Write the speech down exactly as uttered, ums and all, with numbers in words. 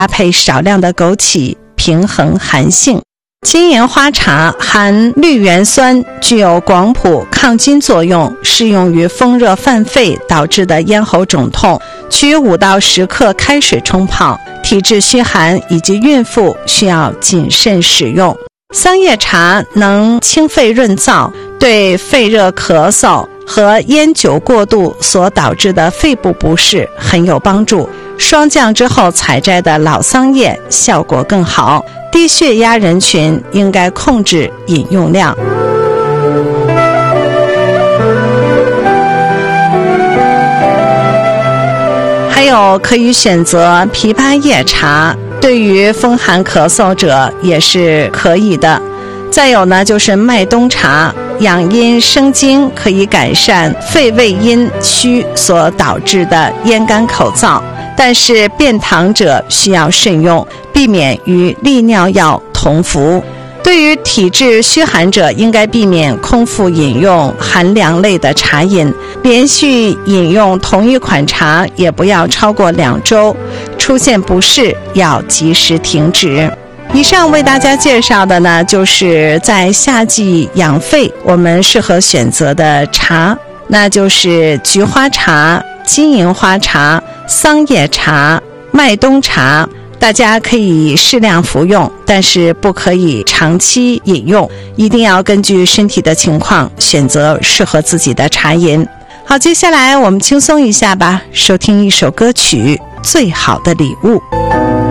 搭配少量的枸杞，平衡寒性。金银花茶含绿原酸，具有广谱抗菌作用，适用于风热犯肺导致的咽喉肿痛，取五到十克开水冲泡，体质虚寒以及孕妇需要谨慎使用。桑叶茶能清肺润燥，对肺热咳嗽和烟酒过度所导致的肺部不适很有帮助。霜降之后采摘的老桑叶效果更好。低血压人群应该控制饮用量。还有可以选择枇杷叶茶，对于风寒咳嗽者也是可以的。再有呢，就是麦冬茶，养阴生津，可以改善肺胃阴虚所导致的咽干口燥，但是变糖者需要慎用，避免与利尿药同服。对于体质虚寒者，应该避免空腹饮用寒凉类的茶饮，连续饮用同一款茶也不要超过两周，出现不适要及时停止。以上为大家介绍的呢，就是在夏季养肺我们适合选择的茶，那就是菊花茶、金银花茶、桑叶茶、麦冬茶。大家可以适量服用，但是不可以长期饮用，一定要根据身体的情况选择适合自己的茶饮。好，接下来我们轻松一下吧，收听一首歌曲《最好的礼物》。